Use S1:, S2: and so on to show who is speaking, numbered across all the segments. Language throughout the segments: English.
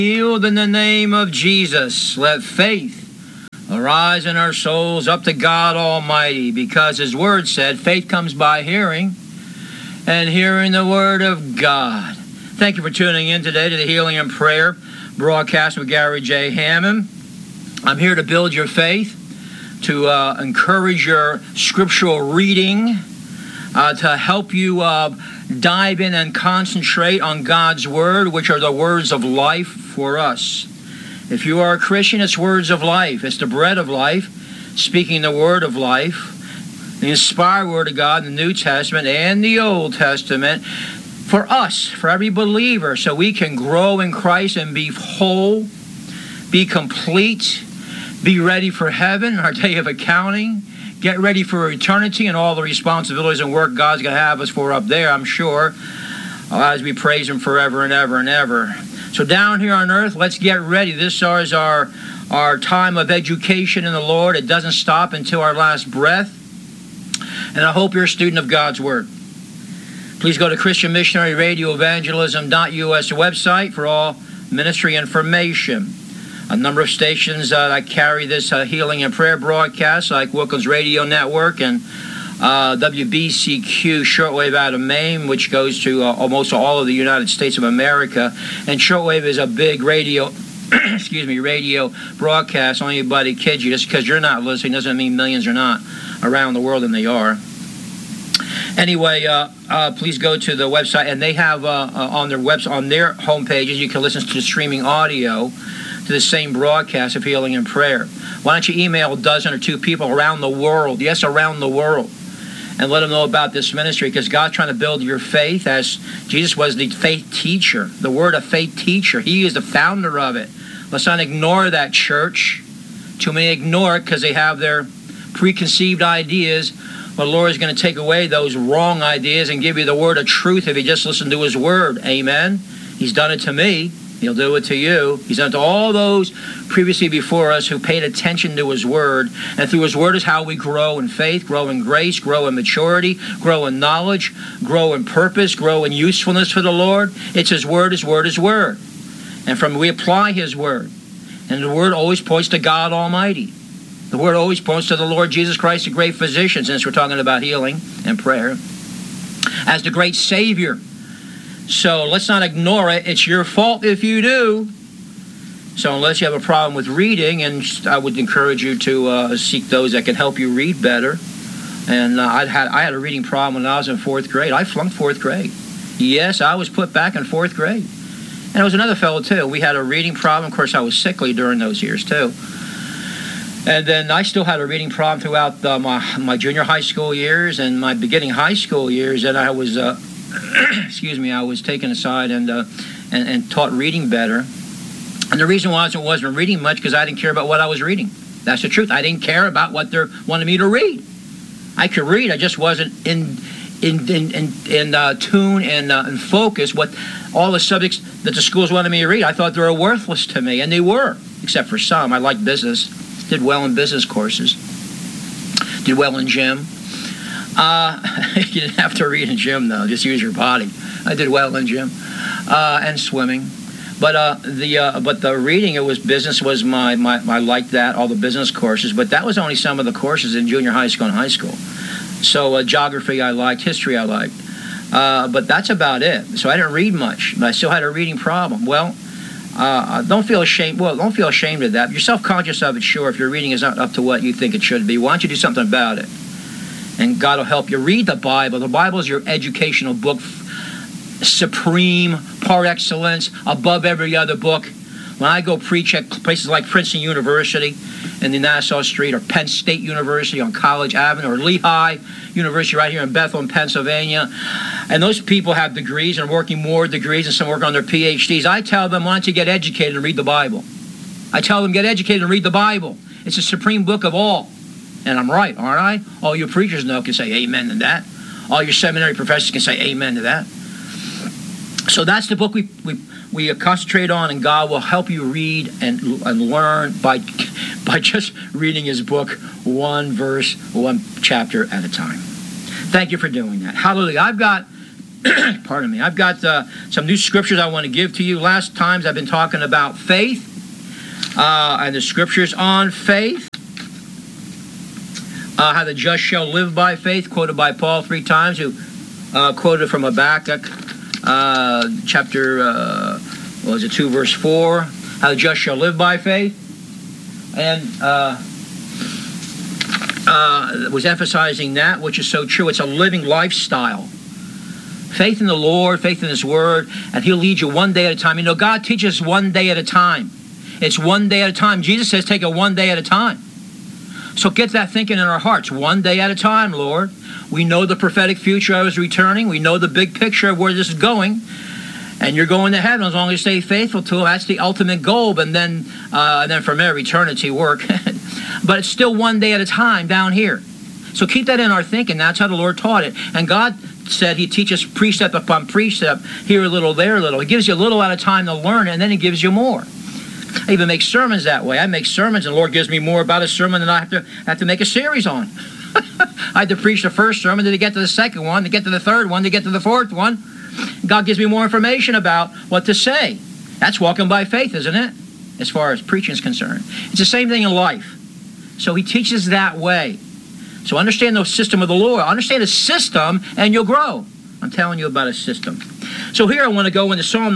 S1: Healed in the name of Jesus. Let faith arise in our souls up to God Almighty, because His Word said faith comes by hearing, and hearing the Word of God. Thank you for tuning in today to the Healing and Prayer broadcast with Gary J. Hammond. I'm here to build your faith, to encourage your scriptural reading, to help you dive in and concentrate on God's Word, which are the words of life for us. If you are a Christian, it's words of life. It's the bread of life, speaking the word of life, the inspired word of God in the New Testament and the Old Testament for us, for every believer, so we can grow in Christ and be whole, be complete, be ready for heaven, our day of accounting, get ready for eternity and all the responsibilities and work God's going to have us for up there, I'm sure, as we praise Him forever and ever and ever. So down here on earth, let's get ready. This is our time of education in the Lord. It doesn't stop until our last breath. And I hope you're a student of God's Word. Please go to Christian Missionary Radio Evangelism.us website for all ministry information. A number of stations that carry this healing and prayer broadcast, like Wilkins Radio Network and WBCQ shortwave out of Maine, which goes to almost all of the United States of America. And shortwave is a big radio, radio broadcast. Only anybody kids you. Just because you're not listening doesn't mean millions are not around the world, and they are. Anyway, please go to the website, and they have on their homepages you can listen to the streaming audio to the same broadcast of healing and prayer. Why don't you email a dozen or two people around the world? Yes, around the world. And let them know about this ministry, because God's trying to build your faith, as Jesus was the faith teacher, the word of faith teacher. He is the founder of it. Let's not ignore that, church. Too many ignore it because they have their preconceived ideas. But the Lord is going to take away those wrong ideas and give you the word of truth if you just listen to His word. Amen? He's done it to me. He'll do it to you. He's done it to all those previously before us who paid attention to His Word. And through His Word is how we grow in faith, grow in grace, grow in maturity, grow in knowledge, grow in purpose, grow in usefulness for the Lord. It's His Word, His Word, His Word. And we apply His Word. And the Word always points to God Almighty. The Word always points to the Lord Jesus Christ, the great physician, since we're talking about healing and prayer, as the great Savior. So let's not ignore it. It's your fault if you do. So unless you have a problem with reading, and I would encourage you to seek those that can help you read better. And I had a reading problem when I was in 4th grade. I flunked 4th grade. Yes, I was put back in 4th grade. And there was another fellow too. We had a reading problem. Of course, I was sickly during those years too. And then I still had a reading problem throughout my junior high school years and my beginning high school years. And I was I was taken aside and taught reading better. And the reason why I wasn't reading much because I didn't care about what I was reading. That's the truth. I didn't care about what they wanted me to read. I could read. I just wasn't in tune and focus what all the subjects that the schools wanted me to read. I thought they were worthless to me, and they were, except for some. I liked business. Did well in business courses. Did well in gym. You didn't have to read in gym, though. Just use your body. I did well in gym and swimming. But the reading, it was business was I liked that, all the business courses. But that was only some of the courses in junior high school and high school. So geography I liked, history I liked. But that's about it. So I didn't read much, but I still had a reading problem. Well, don't feel ashamed. Well, don't feel ashamed of that. You're self-conscious of it, sure, if your reading is not up to what you think it should be. Why don't you do something about it? And God will help you. Read the Bible. The Bible is your educational book, supreme, par excellence, above every other book. When I go preach at places like Princeton University in the Nassau Street, or Penn State University on College Avenue, or Lehigh University right here in Bethlehem, Pennsylvania, and those people have degrees and are working more degrees, and some working on their PhDs, I tell them, why don't you get educated and read the Bible? I tell them, get educated and read the Bible. It's the supreme book of all. And I'm right, aren't I? All you preachers know can say amen to that. All your seminary professors can say amen to that. So that's the book we concentrate on, and God will help you read and learn by just reading His book one verse, one chapter at a time. Thank you for doing that. Hallelujah. I've got Pardon me. I've got some new scriptures I want to give to you. Last times I've been talking about faith and the scriptures on faith. How the just shall live by faith, quoted by Paul 3 times, who quoted from Habakkuk chapter 2 verse 4. How the just shall live by faith. And was emphasizing that, which is so true. It's a living lifestyle. Faith in the Lord, faith in His Word, and He'll lead you one day at a time. You know, God teaches one day at a time. It's one day at a time. Jesus says take it one day at a time. So get that thinking in our hearts. One day at a time, Lord. We know the prophetic future I was returning. We know the big picture of where this is going. And you're going to heaven as long as you stay faithful to Him. That's the ultimate goal. And then from there, eternity work. But it's still one day at a time down here. So keep that in our thinking. That's how the Lord taught it. And God said He teaches precept upon precept, here a little, there a little. He gives you a little at a time to learn it, and then He gives you more. I even make sermons that way. I make sermons, and the Lord gives me more about a sermon than I have to make a series on. I had to preach the first sermon, then to get to the second one, to get to the third one, to get to the fourth one. God gives me more information about what to say. That's walking by faith, isn't it? As far as preaching is concerned. It's the same thing in life. So He teaches that way. So understand the system of the Lord. Understand the system, and you'll grow. I'm telling you about a system. So here I want to go into Psalm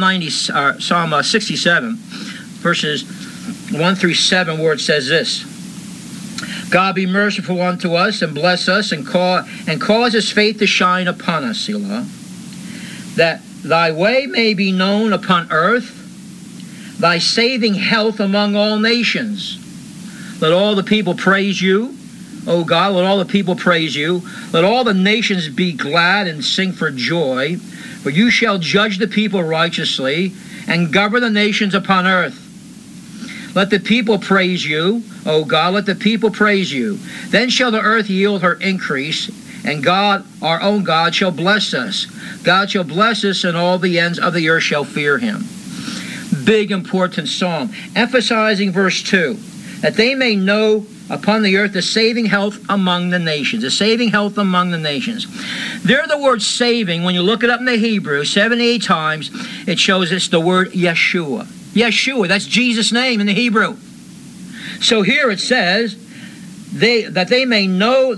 S1: 67, verses 1 through 7, where it says this: God be merciful unto us, and bless us, and cause His faith to shine upon us, Selah, that Thy way may be known upon earth, Thy saving health among all nations. Let all the people praise You, O God, let all the people praise You. Let all the nations be glad and sing for joy. For You shall judge the people righteously and govern the nations upon earth. Let the people praise You, O God, let the people praise You. Then shall the earth yield her increase, and God, our own God, shall bless us. God shall bless us, and all the ends of the earth shall fear Him. Big, important psalm, emphasizing verse 2, that they may know upon the earth the saving health among the nations. The saving health among the nations. There, the word saving, when you look it up in the Hebrew, 78 times, it shows it's the word Yeshua. Yeshua, that's Jesus' name in the Hebrew. So here it says, that they may know,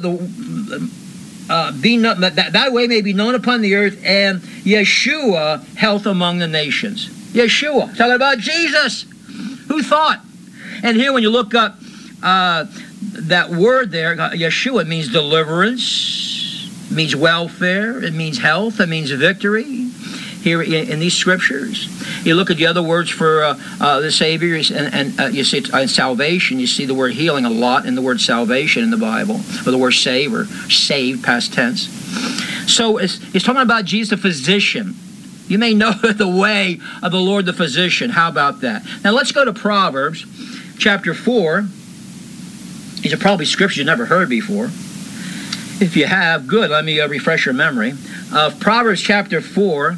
S1: that way may be known upon the earth, and Yeshua, health among the nations. Yeshua, talking about Jesus. Who thought? And here when you look up that word there, Yeshua, it means deliverance, it means welfare, it means health, it means victory. Here in these scriptures, you look at the other words for the Savior, and you see salvation. You see the word healing a lot in the word salvation in the Bible, or the word save, or saved, past tense. So it's talking about Jesus the physician. You may know the way of the Lord the physician. How about that? Now let's go to Proverbs chapter 4. These are probably scriptures you've never heard before. If you have, good, let me refresh your memory. Proverbs chapter 4,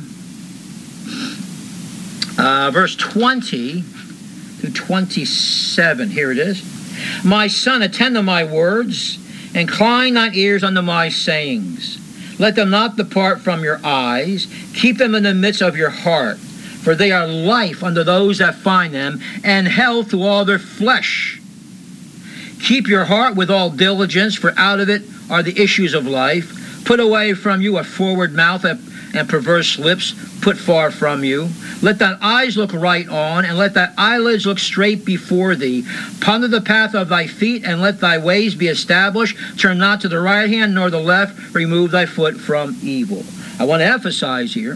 S1: verse 20 to 27. Here it is. My son, attend to my words, incline thine ears unto my sayings. Let them not depart from your eyes. Keep them in the midst of your heart. For they are life unto those that find them, and health to all their flesh. Keep your heart with all diligence, for out of it are the issues of life. Put away from you a forward mouth and perverse lips, put far from you. Let thine eyes look right on, and let thy eyelids look straight before thee. Ponder the path of thy feet, and let thy ways be established. Turn not to the right hand nor the left. Remove thy foot from evil. I want to emphasize here,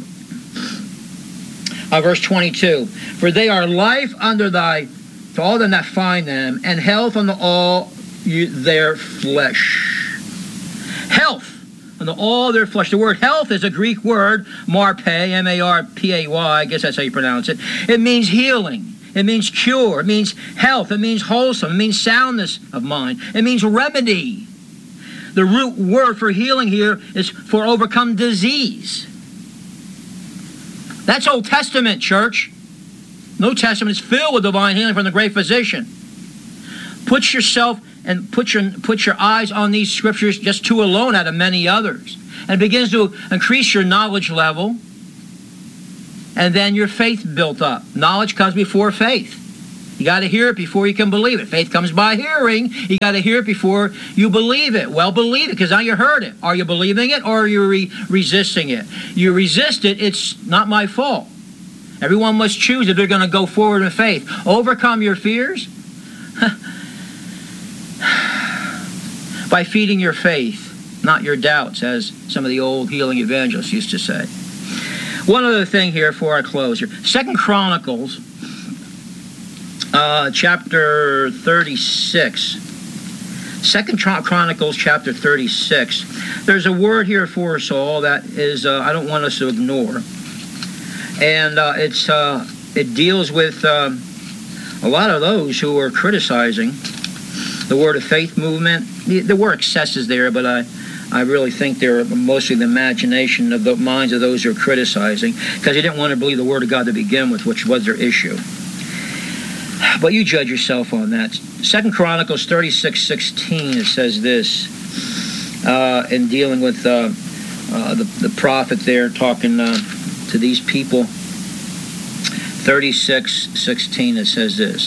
S1: verse 22. For they are life unto to all them that find them, and health unto all their flesh. Health unto all their flesh. The word health is a Greek word, marpe, M-A-R-P-A-Y, I guess that's how you pronounce it. It means healing. It means cure. It means health. It means wholesome. It means soundness of mind. It means remedy. The root word for healing here is for overcome disease. That's Old Testament, church. New Testament is filled with divine healing from the great physician. Put yourself and put your eyes on these scriptures, just two alone out of many others. And it begins to increase your knowledge level. And then your faith built up. Knowledge comes before faith. You got to hear it before you can believe it. Faith comes by hearing. You got to hear it before you believe it. Well, believe it, because now you heard it. Are you believing it, or are you resisting it? You resist it, it's not my fault. Everyone must choose if they're going to go forward in faith. Overcome your fears by feeding your faith, not your doubts, as some of the old healing evangelists used to say. One other thing here before I close here. 2 Chronicles, chapter 36. 2 Chronicles, chapter 36. There's a word here for us all that is I don't want us to ignore. And it deals with a lot of those who are criticizing the Word of Faith movement. There were excesses there, but I really think they're mostly the imagination of the minds of those who are criticizing, because they didn't want to believe the Word of God to begin with, which was their issue. But you judge yourself on that. 2 Chronicles 36:16, it says this, in dealing with the prophet there, talking to these people. 36:16, it says this.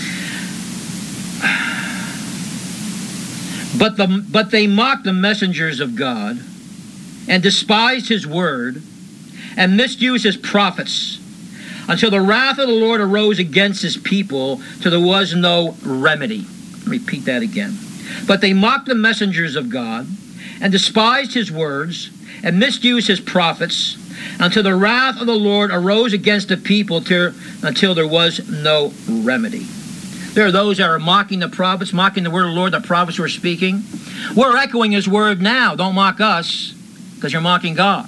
S1: But they mocked the messengers of God, and despised his word, and misused his prophets, until the wrath of the Lord arose against his people, till there was no remedy. Repeat that again. But they mocked the messengers of God, and despised his words, and misused his prophets, until the wrath of the Lord arose against the people, until there was no remedy. There are those that are mocking the prophets, mocking the word of the Lord, the prophets were speaking. We're echoing his word now. Don't mock us, because you're mocking God.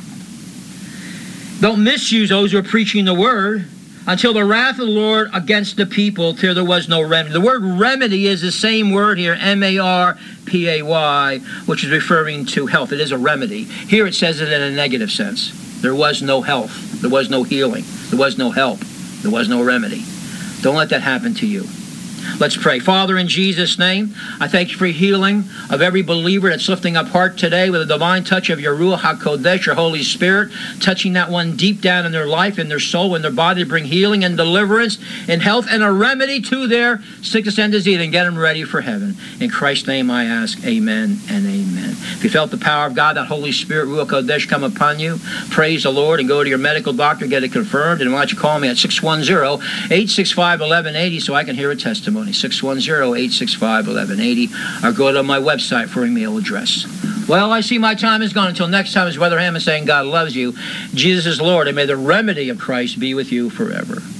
S1: Don't misuse those who are preaching the word, until the wrath of the Lord against the people, till there was no remedy. The word remedy is the same word here, M-A-R-P-A-Y, which is referring to health. It is a remedy. Here it says it in a negative sense. There was no health. There was no healing. There was no help. There was no remedy. Don't let that happen to you. Let's pray. Father, in Jesus' name, I thank you for healing of every believer that's lifting up heart today with a divine touch of your Ruach HaKodesh, your Holy Spirit, touching that one deep down in their life, in their soul, in their body, to bring healing and deliverance and health and a remedy to their sickness and disease, and get them ready for heaven. In Christ's name I ask, amen and amen. If you felt the power of God, that Holy Spirit, Ruach HaKodesh, come upon you, praise the Lord, and go to your medical doctor, get it confirmed, and why don't you call me at 610-865-1180 so I can hear a testimony. 610-865-1180, or go to my website for email address. Well, I see my time is gone. Until next time, is Brother Hammond saying God loves you. Jesus is Lord, and may the remedy of Christ be with you forever.